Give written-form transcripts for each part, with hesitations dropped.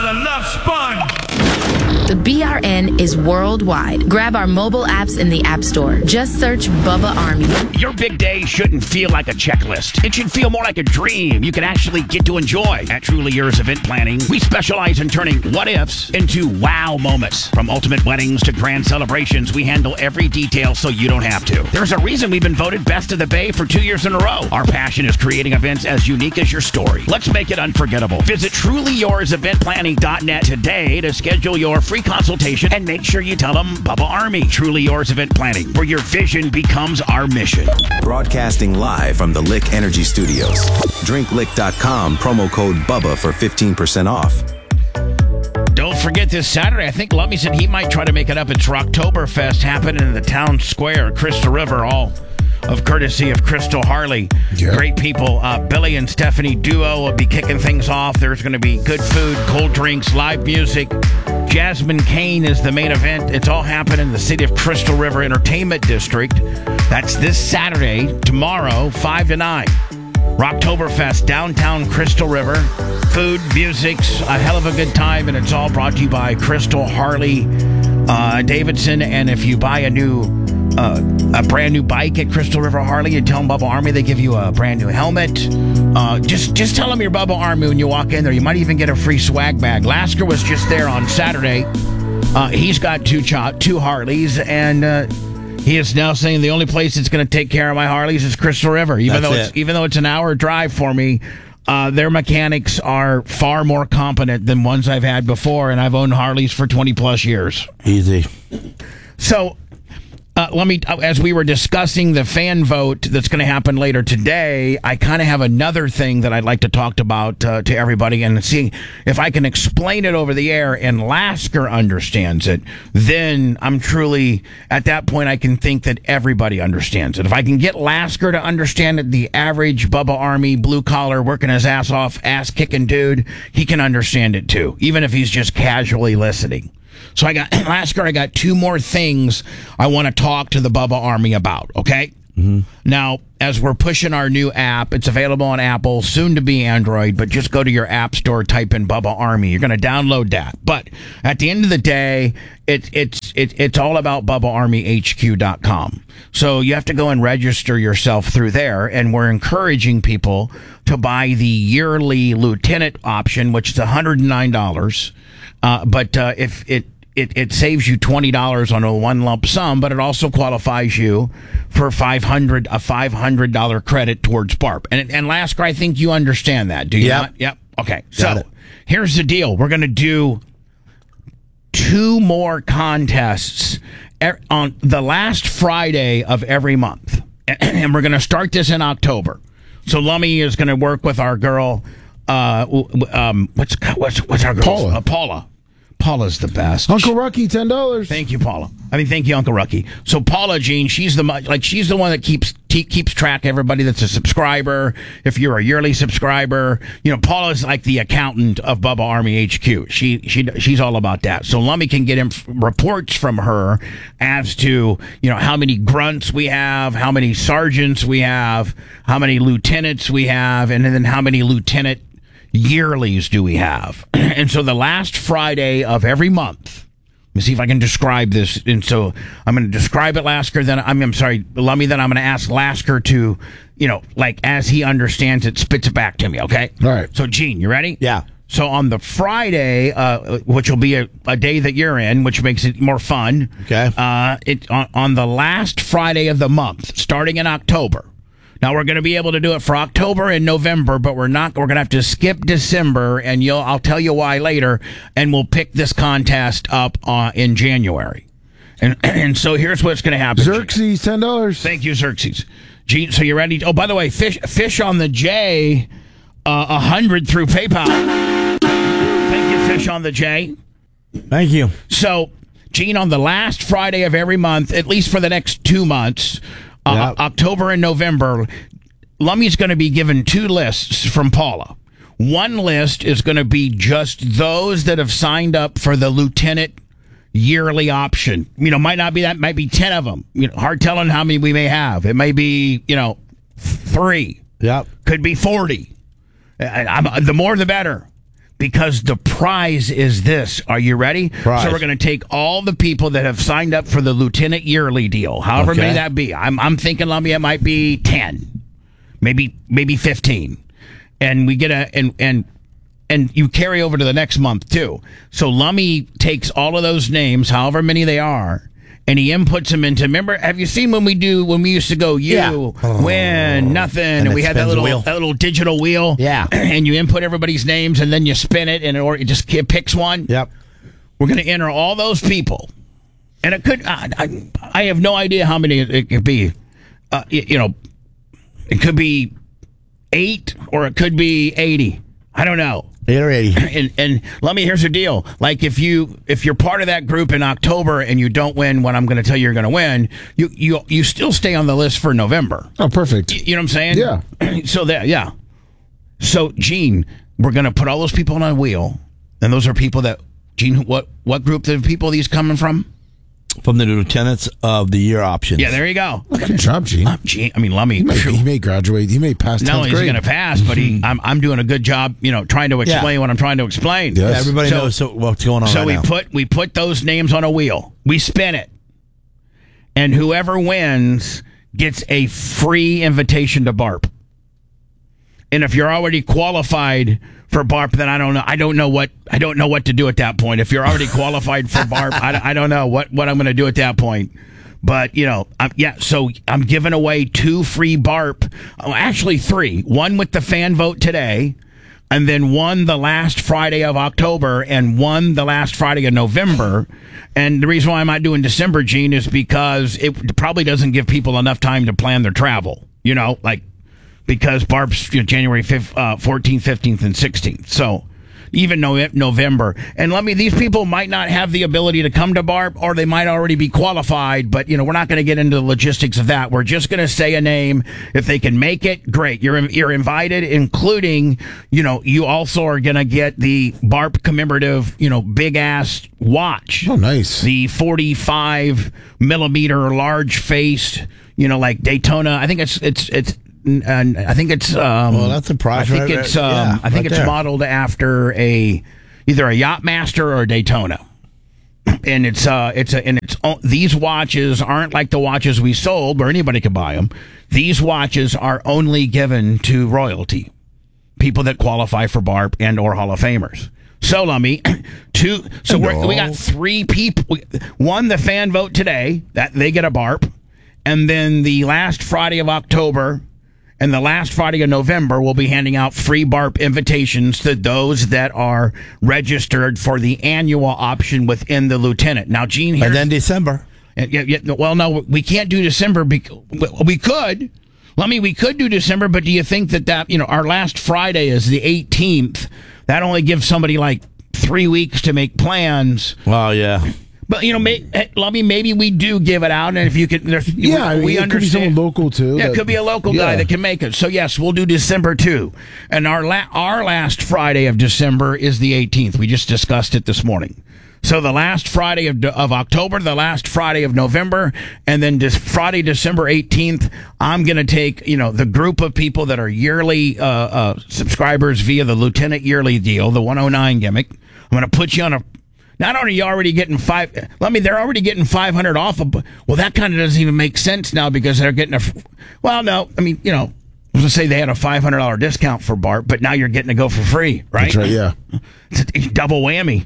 enough sponge. The BRN is worldwide. Grab our mobile apps in the App Store. Just search Bubba Army. Your big day shouldn't feel like a checklist. It should feel more like a dream you can actually get to enjoy. At Truly Yours Event Planning, we specialize in turning what-ifs into wow moments. From ultimate weddings to grand celebrations, we handle every detail so you don't have to. There's a reason we've been voted Best of the Bay for 2 years in a row. Our passion is creating events as unique as your story. Let's make it unforgettable. Visit TrulyYoursEventPlanning.net today to schedule your free consultation and make sure you tell them Bubba Army. Truly Yours Event Planning, where your vision becomes our mission. Broadcasting live from the Lick Energy Studios. DrinkLick.com, promo code BUBBA for 15% off. Don't forget this Saturday, I think Lummy said he might try to make it up. It's Rocktoberfest happening in the town square, Crystal River, all of courtesy of Crystal Harley. Yep. Great people. Billy and Stephanie duo will be kicking things off. There's going to be good food, cold drinks, live music. Jasmine Kane is the main event. It's all happening in the City of Crystal River Entertainment District. That's this Saturday, tomorrow, 5 to 9. Rocktoberfest, downtown Crystal River. Food, music's a hell of a good time, and it's all brought to you by Crystal Harley Davidson. And if you buy a brand new bike at Crystal River Harley, you tell them Bubba Army, they give you a brand new helmet. Just tell them you're Bubba Army when you walk in there. You might even get a free swag bag. Lasker was just there on Saturday. He's got two Harleys, and he is now saying the only place that's going to take care of my Harleys is Crystal River. Even though it's an hour drive for me, their mechanics are far more competent than ones I've had before, and I've owned Harleys for 20 plus years. Easy. So, as we were discussing the fan vote that's going to happen later today, I kind of have another thing that I'd like to talk about to everybody and see if I can explain it over the air and Lasker understands it. Then I'm truly, at that point, I can think that everybody understands it. If I can get Lasker to understand it, the average Bubba Army, blue collar, working his ass off, ass kicking dude, he can understand it too, even if he's just casually listening. So I got two more things I want to talk to the Bubba Army about, okay? Mm-hmm. Now, as we're pushing our new app, it's available on Apple, soon to be Android, but just go to your app store, type in Bubba Army. You're going to download that. But at the end of the day, it's all about BubbaArmyHQ.com. So you have to go and register yourself through there, and we're encouraging people to buy the yearly lieutenant option, which is $109. But if it saves you $20 on a one lump sum, but it also qualifies you for a $500 credit towards BARP. And Lasker, I think you understand that, do you not? Yep. Okay. So here's the deal. We're going to do 2 more contests on the last Friday of every month. And we're going to start this in October. So Lummy is going to work with our girl, what's our girl? Paula. Paula's the best. Uncle Rucky, $10. Thank you, Paula. Thank you, Uncle Rucky. So Paula Jean, she's the one that keeps track of everybody that's a subscriber. If you're a yearly subscriber, Paula's like the accountant of Bubba Army HQ. She's all about that. So Lummy can get reports from her as to how many grunts we have, how many sergeants we have, how many lieutenants we have, and then how many lieutenant yearlies do we have. And so the last Friday of every month, let me see if I can describe this. And so I'm going to describe it, Lasker, then I'm sorry, Lummy, then I'm going to ask Lasker to, as he understands it, spits it back to me, okay? All right. So, Gene, you ready? Yeah. So on the Friday, which will be a day that you're in, which makes it more fun. Okay. On the last Friday of the month, starting in October. Now, we're going to be able to do it for October and November, but we're going to have to skip December, and I'll tell you why later, and we'll pick this contest up in January. And so here's what's going to happen. Xerxes, $10. Thank you, Xerxes. Gene, so you ready? Oh, by the way, fish on the J, 100 through PayPal. Thank you, Fish on the J. Thank you. So, Gene, on the last Friday of every month, at least for the next 2 months, October and November, Lummy's going to be given 2 lists from Paula. One list is going to be just those that have signed up for the lieutenant yearly option. Might not be that, might be 10 of them. Hard telling how many we may have. It may be, 3. Yep. Could be 40. The more the better. because the prize is this. Are you ready? Prize. So we're going to take all the people that have signed up for the Lieutenant Yearly deal, however Okay. many that be. I'm thinking, Lummy, it might be 10, maybe 15, and we get and you carry over to the next month too. So Lummy takes all of those names, however many they are, and he inputs them into. Remember, have you seen when we used to go win nothing, and we it had that spins the wheel. little digital wheel, Yeah. and you input everybody's names, and then you spin it, and it just picks one. Yep. We're going to enter all those people, and it could. I have no idea how many it could be. It could be 8 or it could be 80. I don't know. 8 or 80. And let me, here's the deal. Like if you're part of that group in October and you don't win what I'm going to tell you you're going to win, you still stay on the list for November. Oh, perfect. You know what I'm saying? Yeah. Yeah. So Gene, we're going to put all those people on a wheel, and those are people that Gene. What group of people are these coming from? From the Lieutenants of the Year options. Yeah, there you go. Good job, Gene. Gene, I mean, Lummy. He may graduate. He may pass 10th Not only is he grade. going to pass, but I'm doing a good job, trying to explain what I'm trying to explain. Yes. Yeah, everybody knows what's going on So right now. we put those names on a wheel. We spin it, and whoever wins gets a free invitation to BARP. And if you're already qualified for BARP, then I don't know what to do at that point. If you're already qualified for BARP, I don't know what I'm going to do at that point. But so I'm giving away 2 free BARP. Oh, actually 3. One with the fan vote today, and then one the last Friday of October, and one the last Friday of November. And the reason why I'm not doing December, Gene, is because it probably doesn't give people enough time to plan their travel. Because BARP's January 5th, 14th, 15th, and 16th. So even November. And these people might not have the ability to come to BARP, or they might already be qualified, but, we're not going to get into the logistics of that. We're just going to say a name. If they can make it, great. You're invited, including, you also are going to get the BARP commemorative, big-ass watch. Oh, nice. The 45 millimeter large faced, like Daytona. I think it's I think it's well, that's a prize. I think it's I think it's modeled after either a Yachtmaster or a Daytona. And these watches aren't like the watches we sold where anybody could buy them. These watches are only given to royalty, people that qualify for BARP and or Hall of Famers. So, Lummy, we got 3 people. One, the fan vote today, that they get a BARP, and then the last Friday of October and the last Friday of November, we'll be handing out free BARP invitations to those that are registered for the annual option within the Lieutenant. Now, Gene, and then December. Well, no, we can't do December. We could. We could do December, but do you think that our last Friday is the 18th? That only gives somebody like 3 weeks to make plans. Well, yeah. But maybe we do give it out, and if you could, we it understand. could be someone local too. Yeah, it could be a local guy that can make it. So yes, we'll do December too, and our last Friday of December is the 18th. We just discussed it this morning. So the last Friday of October, the last Friday of November, and then this Friday, December 18th, I'm going to take, the group of people that are yearly subscribers via the Lieutenant Yearly deal, the 109 gimmick. I'm going to put you on a. Not only are you already getting they're already getting 500 off of. Well, that kind of doesn't even make sense now because they're getting well, no, I was going to say they had a $500 discount for BARP, but now you're getting to go for free, right? That's right, yeah. It's a double whammy.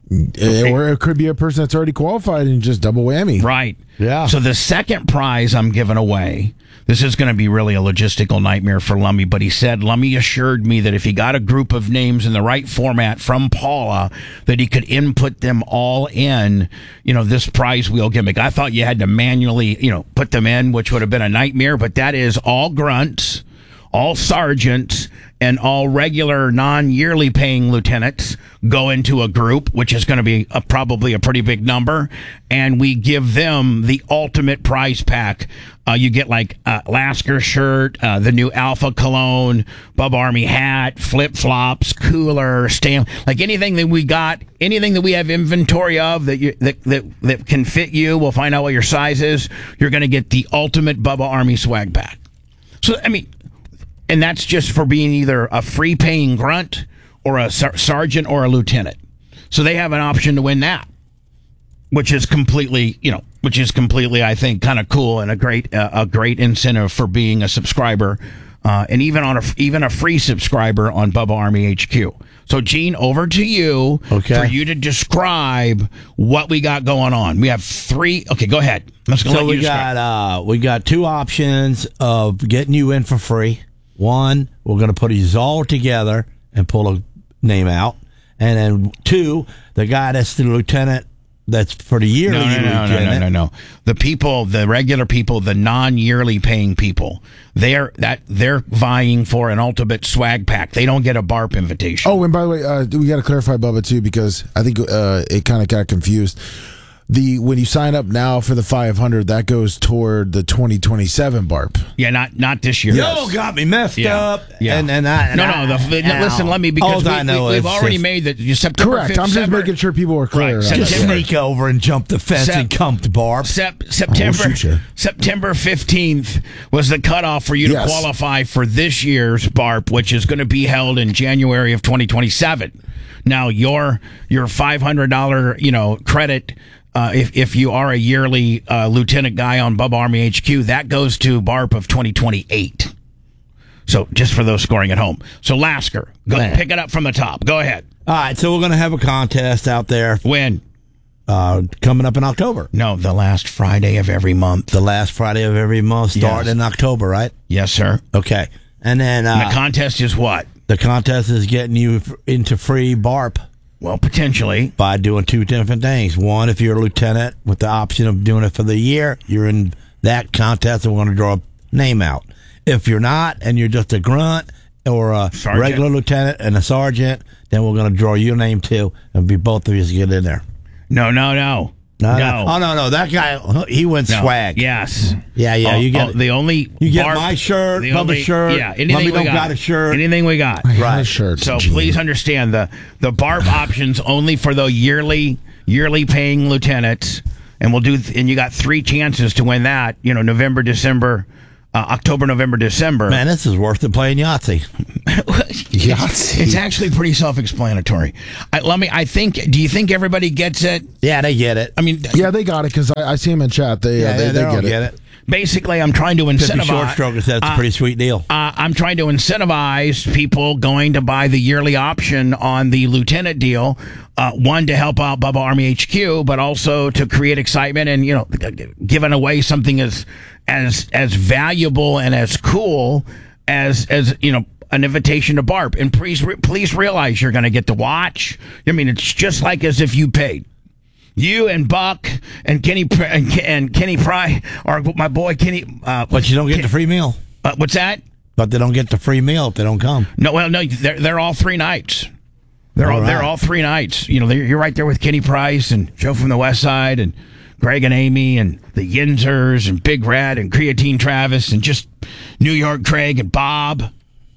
Or it could be a person that's already qualified and just double whammy. Right. Yeah. So the second prize I'm giving away, this is going to be really a logistical nightmare for Lummy, but Lummy assured me that if he got a group of names in the right format from Paula, that he could input them all in, this prize wheel gimmick. I thought you had to manually, put them in, which would have been a nightmare, but that is all grunts, all sergeants, and all regular non-yearly paying lieutenants go into a group, which is going to be probably a pretty big number, and we give them the ultimate prize pack. You get like Lasker shirt, the new Alpha cologne, Bub Army hat, flip-flops, cooler, like anything that we got, anything that we have inventory of that can fit you. We'll find out what your size is. You're going to get the ultimate Bubba Army swag pack. So, and that's just for being either a free paying grunt or a sergeant or a lieutenant. So they have an option to win that, which is completely, I think, kind of cool and a great incentive for being a subscriber, and even a free subscriber on Bubba Army HQ. So, Gene, over to you for you to describe what we got going on. We have 3. Okay, go ahead. So we got 2 options of getting you in for free. One, we're going to put these all together and pull a name out, and then 2, the guy that's the lieutenant. That's for the yearly. No. The regular people, the non-yearly paying people, they're vying for an ultimate swag pack. They don't get a BARP invitation. Oh, and by the way, we got to clarify, Bubba, too, because I think it kind of got confused. When you sign up now for the 500, that goes toward the 2027 BARP. Yeah, not this year. Yo, got me messed up. Yeah. Listen, let me, because we've already made that September. Correct. I'm just making sure people are clear. Right. Just sneak over and jump the fence and come to BARP. September 15th was the cutoff for you to qualify for this year's BARP, which is going to be held in January of 2027. Now, your $500 credit. If you are a yearly lieutenant guy on Bubba Army HQ, that goes to BARP of 2028. So just for those scoring at home. So Lasker, pick it up from the top. Go ahead. All right, so we're going to have a contest out there. When? Coming up in October. No, the last Friday of every month. The last Friday of every month, starting in October, right? Yes, sir. Okay. And then the contest is what? The contest is getting you into free BARP. Well, potentially. By doing 2 different things. One, if you're a lieutenant with the option of doing it for the year, you're in that contest and we're going to draw a name out. If you're not and you're just a grunt or a regular lieutenant and a sergeant, then we're going to draw your name too and be both of you to get in there. No. Oh, no. That guy, he went swag. Yes. Yeah. You get you get my shirt, Bubba's shirt. Yeah. Anything we got a shirt. Anything we got. Right. Shirt. So please understand the BARP options only for the yearly paying lieutenants, and you got 3 chances to win that. November, December. October, November, December. Man, this is worse than playing Yahtzee. It's actually pretty self-explanatory. Do you think everybody gets it? Yeah, they get it. I mean, yeah, they got it because I see them in chat. They get it. Basically, I'm trying to incentivize. Short stroke says it's a pretty sweet deal. I'm trying to incentivize people going to buy the yearly option on the lieutenant deal. One, to help out Bubba Army HQ, but also to create excitement and giving away something as valuable and as cool as an invitation to BARP. And please realize you're going to get to watch. I mean, it's just like as if you paid. You and Buck and Kenny Pry, or my boy Kenny. But you don't get the free meal. What's that? But they don't get the free meal if they don't come. No, they're all 3 nights. They're all 3 nights. You're right there with Kenny Price and Joe from the West Side and Greg and Amy and the Yinzers and Big Red and Creatine Travis and just New York Craig and Bob.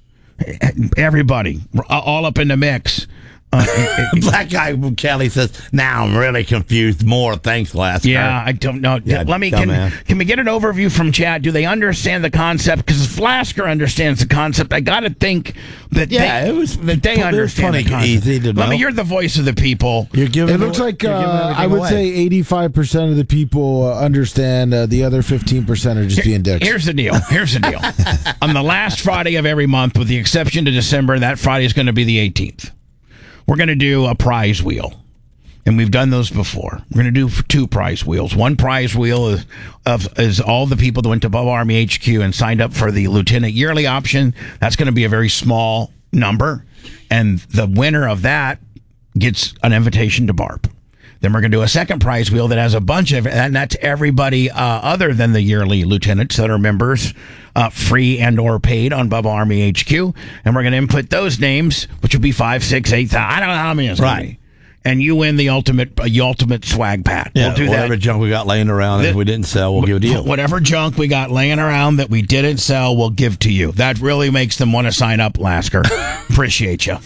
Everybody all up in the mix. Black guy from Kelly says, "Now I'm really confused. More thanks, Lasker." Yeah, I don't know. Yeah, can we get an overview from Chad? Do they understand the concept? Because if Lasker understands the concept, I got to think that they understand the concept. Easy to know. Let me hear the voice of the people. It looks like I would say 85% of the people understand. The other 15% are just being dicks. Here's the deal. On the last Friday of every month, with the exception to December, that Friday is going to be the 18th. We're going to do a prize wheel, and we've done those before. We're going to do 2 prize wheels. One prize wheel is all the people that went to Bubba Army HQ and signed up for the lieutenant yearly option. That's going to be a very small number, and the winner of that gets an invitation to BARP. Then we're going to do a second prize wheel that has a bunch of, and that's everybody other than the yearly lieutenants that are members, free and or paid on Bubba Army HQ. And we're going to input those names, which will be 5, 6, 8, I don't know how many it's going to be. And you win the ultimate swag pack. Yeah, we'll do whatever junk we got laying around that we didn't sell, we'll give it to you. Whatever junk we got laying around that we didn't sell, we'll give to you. That really makes them want to sign up, Lasker. Appreciate you.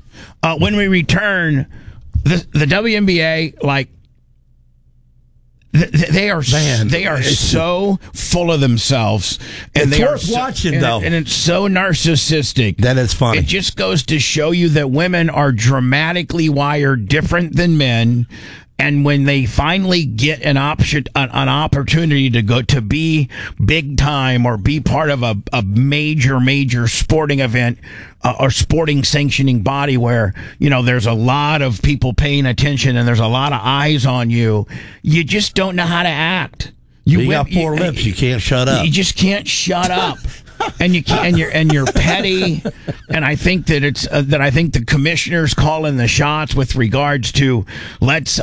When we return, the WNBA, They are so full of themselves, and it's worth watching though, and it's so narcissistic that it's funny. It just goes to show you that women are dramatically wired different than men. And when they finally get an opportunity to go to be big time or be part of a major sporting event or sporting sanctioning body where, you know, there's a lot of people paying attention and there's a lot of eyes on you, you just don't know how to act. You got four lips. You can't shut up. You just can't shut up. And you can't, and you're petty, and I think that it's I think the commissioner's calling the shots with regards to let's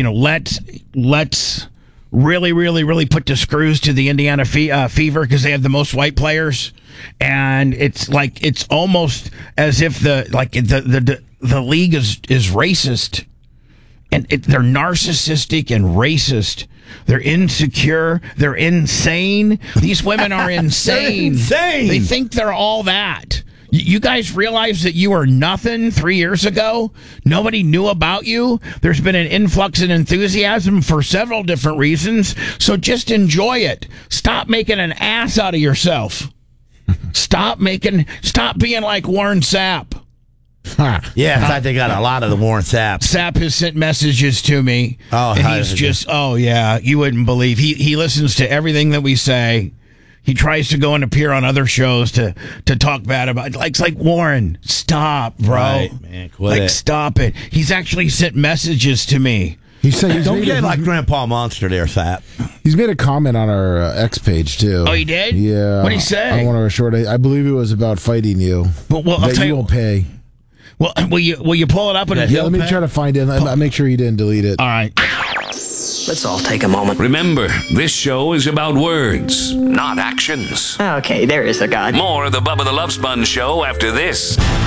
really put the screws to the Indiana Fever because they have the most white players, and it's almost as if the league is racist, and they're narcissistic and racist. They're insecure. They're insane. These women are insane. Insane. They think they're all that. You guys realize that you were nothing 3 years ago? Nobody knew about you? There's been an influx in enthusiasm for several different reasons, so just enjoy it. Stop making an ass out of yourself. Stop being like Warren Sapp. Yeah, in fact, they got a lot of the Warren Sapp. Sapp has sent messages to me. Oh, and he's just, you wouldn't believe. He listens to everything that we say. He tries to go and appear on other shows to talk bad about it. It's like, Warren, stop, bro. Right, man, quit it. Stop it. He's actually sent messages to me. He said don't get like Grandpa Monster there, Sapp. He's made a comment on our X page too. Oh, he did? Yeah. What'd he say? I want to short. I believe it was about fighting you. Well, I'll tell you, won't pay. Well, will you pull it up? Let me try to find it. I'll make sure you didn't delete it. All right. Let's all take a moment. Remember, this show is about words, not actions. Okay, there is a God. More of the Bubba the Love Sponge Show after this.